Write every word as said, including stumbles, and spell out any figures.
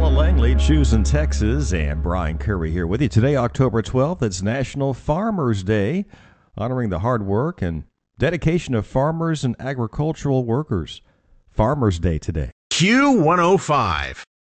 Alan Langley, Choosing Texas, and Brian Curry here with you. Today, October twelfth, it's National Farmers Day, honoring the hard work and dedication of farmers and agricultural workers. Farmers Day today. Q one oh five.